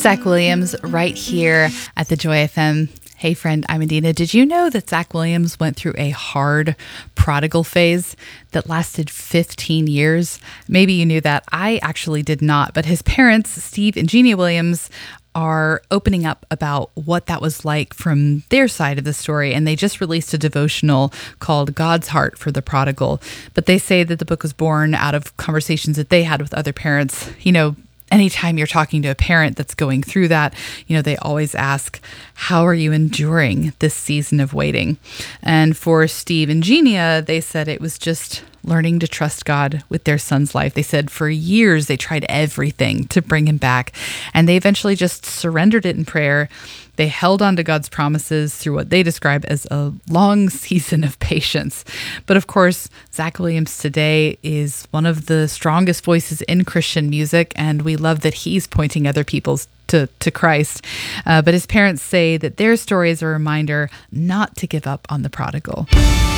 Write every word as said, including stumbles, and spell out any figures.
Zach Williams right here at the Joy F M. Hey friend, I'm Adina. Did you know that Zach Williams went through a hard prodigal phase that lasted fifteen years? Maybe you knew that. I actually did not, but his parents, Steve and Jeannie Williams, are opening up about what that was like from their side of the story. And they just released a devotional called God's Heart for the Prodigal. But they say that the book was born out of conversations that they had with other parents. You know, anytime you're talking to a parent that's going through that, you know, they always ask, how are you enduring this season of waiting? And for Steve and Genia, they said it was just learning to trust God with their son's life. They said for years they tried everything to bring him back, and they eventually just surrendered it in prayer. They held on to God's promises through what they describe as a long season of patience. But of course, Zach Williams today is one of the strongest voices in Christian music, and we love that he's pointing other people's to, to Christ. Uh, but his parents say that their story is a reminder not to give up on the prodigal.